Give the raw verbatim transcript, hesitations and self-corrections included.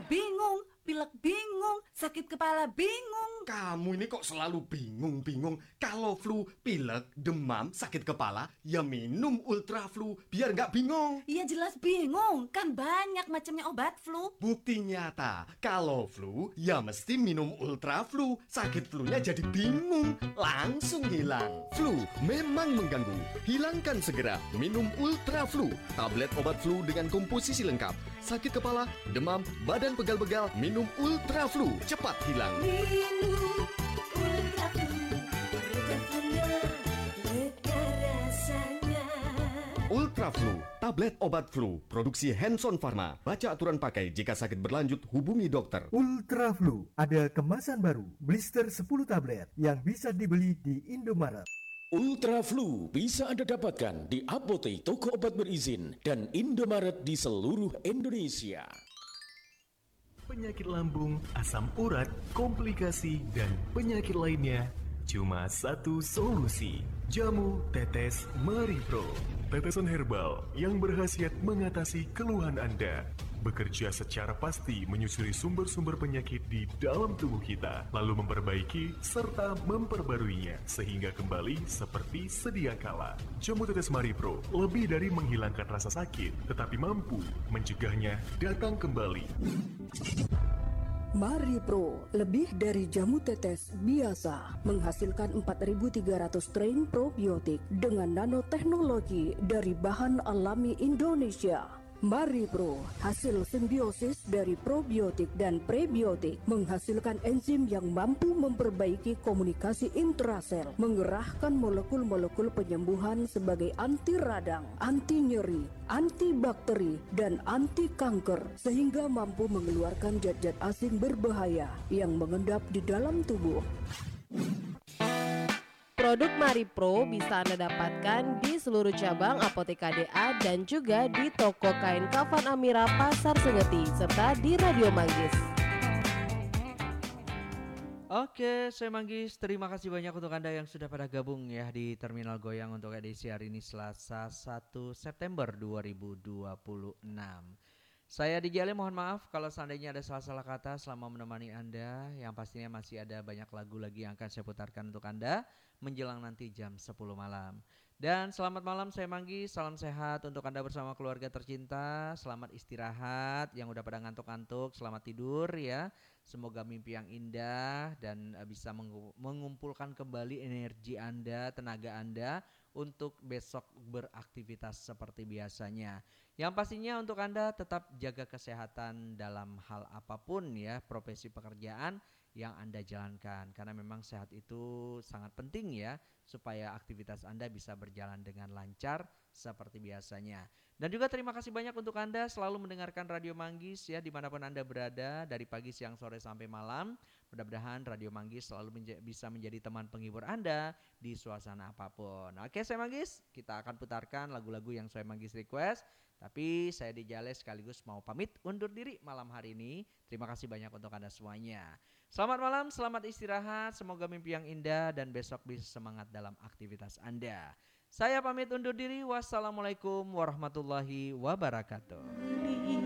bingung, pilek bingung, sakit kepala bingung. Kamu ini kok selalu bingung-bingung. Kalau flu, pilek, demam, sakit kepala, ya minum Ultra Flu biar nggak bingung. Ya jelas bingung, kan banyak macamnya obat flu. Bukti nyata, kalau flu, ya mesti minum Ultra Flu. Sakit flunya jadi bingung, langsung hilang. Flu memang mengganggu. Hilangkan segera, minum Ultra Flu. Tablet obat flu dengan komposisi lengkap. Sakit kepala, demam, badan pegal-pegal, minum Ultra Flu. Cepat hilang. Minum Ultra Flu, reda flunya, lega rasanya. Ultra Flu, tablet obat flu, produksi Hanson Pharma. Baca aturan pakai, jika sakit berlanjut hubungi dokter. Ultra Flu ada kemasan baru, blister sepuluh tablet yang bisa dibeli di Indomaret. Ultra Flu bisa Anda dapatkan di apotek, toko obat berizin, dan Indomaret di seluruh Indonesia. Penyakit lambung, asam urat, komplikasi, dan penyakit lainnya, cuma satu solusi. Jamu Tetes Maripro. Tetesan herbal yang berkhasiat mengatasi keluhan Anda. Bekerja secara pasti menyusuri sumber-sumber penyakit di dalam tubuh kita, lalu memperbaiki serta memperbaruinya sehingga kembali seperti sedia kala. Jamu Tetes Maripro lebih dari menghilangkan rasa sakit, tetapi mampu mencegahnya datang kembali. Maripro, lebih dari jamu tetes biasa, menghasilkan empat ribu tiga ratus strain probiotik dengan nanoteknologi dari bahan alami Indonesia. Maripro, hasil simbiosis dari probiotik dan prebiotik, menghasilkan enzim yang mampu memperbaiki komunikasi intrasel, mengerahkan molekul-molekul penyembuhan sebagai anti radang, anti nyeri, antibakteri, dan anti kanker, sehingga mampu mengeluarkan zat-zat asing berbahaya yang mengendap di dalam tubuh. Produk Maripro bisa Anda dapatkan di seluruh cabang Apotek K D A dan juga di toko kain Kafan Amira Pasar Sengeti serta di Radio Manggis. Oke, saya Manggis. Terima kasih banyak untuk Anda yang sudah pada gabung ya di Terminal Goyang untuk edisi hari ini Selasa satu September dua ribu dua puluh enam. Saya D J Ale, mohon maaf kalau seandainya ada salah-salah kata selama menemani Anda. Yang pastinya masih ada banyak lagu lagi yang akan saya putarkan untuk Anda menjelang nanti jam sepuluh malam. Dan selamat malam, saya Manggi, salam sehat untuk Anda bersama keluarga tercinta. Selamat istirahat, yang udah pada ngantuk-ngantuk, selamat tidur ya. Semoga mimpi yang indah dan bisa mengumpulkan kembali energi Anda, tenaga Anda untuk besok beraktivitas seperti biasanya. Yang pastinya untuk Anda tetap jaga kesehatan dalam hal apapun ya, profesi pekerjaan yang Anda jalankan, karena memang sehat itu sangat penting ya, supaya aktivitas Anda bisa berjalan dengan lancar seperti biasanya. Dan juga terima kasih banyak untuk Anda selalu mendengarkan Radio Manggis ya, dimanapun Anda berada, dari pagi, siang, sore sampai malam. Mudah-mudahan Radio Manggis selalu menja- bisa menjadi teman penghibur Anda di suasana apapun. Oke, saya Manggis, kita akan putarkan lagu-lagu yang saya Manggis request. Tapi saya D J Ale sekaligus mau pamit undur diri malam hari ini. Terima kasih banyak untuk Anda semuanya. Selamat malam, selamat istirahat. Semoga mimpi yang indah dan besok bisa semangat dalam aktivitas Anda. Saya pamit undur diri. Wassalamualaikum warahmatullahi wabarakatuh.